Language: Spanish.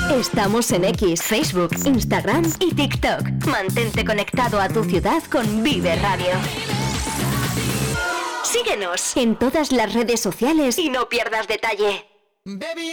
Estamos en X, Facebook, Instagram y TikTok. Mantente conectado a tu ciudad con Vive Radio. Síguenos en todas las redes sociales y no pierdas detalle. Baby,